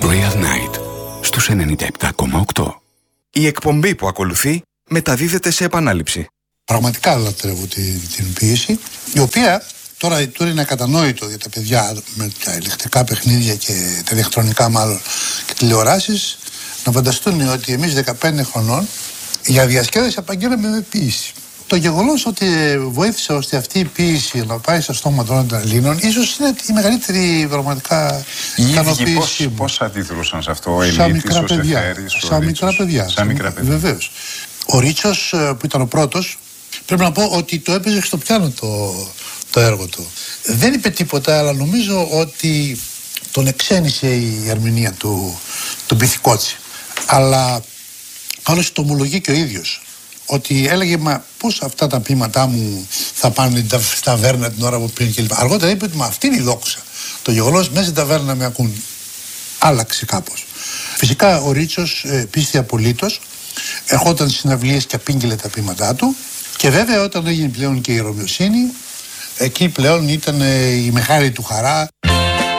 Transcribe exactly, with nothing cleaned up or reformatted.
Real Night στους ενενήντα επτά κόμμα οκτώ. Η εκπομπή που ακολουθεί μεταδίδεται σε επανάληψη. Πραγματικά λατρεύω την, την ποίηση, η οποία τώρα, τώρα είναι ακατανόητο για τα παιδιά με τα ηλεκτρικά παιχνίδια και τα ηλεκτρονικά μάλλον και τηλεοράσεις να φανταστούν ότι εμείς δεκαπέντε χρονών για διασκέδαση απαγγέλαμε με ποίηση. Το γεγονός ότι βοήθησε ώστε αυτή η ποίηση να πάει στα στόματα των Ελλήνων, ίσως είναι η μεγαλύτερη πραγματικά ικανοποίηση μου. Πώς αντιδρούσαν σε αυτό, ο σαν μικρά ο παιδιά. Σεφέρης, ο σαν Ρίτσος. μικρά παιδιά. Σαν μικρά παιδιά. Βεβαίως. Ο Ρίτσος που ήταν ο πρώτος, πρέπει να πω ότι το έπαιζε στο πιάνο το, το έργο του. Δεν είπε τίποτα, αλλά νομίζω ότι τον εξένησε η ερμηνεία του, του Μπιθικότσι. Αλλά άλλωστε το ομολογεί και ο ίδιος. Ότι έλεγε, μα πώς αυτά τα ποίηματά μου θα πάνε στην ταβέρνα την ώρα που πριν κλπ. Αργότερα είπε ότι μα αυτή είναι η δόξα. Το γεγονός μέσα στην ταβέρνα με ακούν. Άλλαξε κάπως. Φυσικά ο Ρίτσος ε, πίστη απολύτως. Ερχόταν στις συναυλίες και απήγγειλε τα ποίηματά του. Και βέβαια όταν έγινε πλέον και η Ρωμιοσύνη, εκεί πλέον ήταν ε, η μεγάλη του χαρά.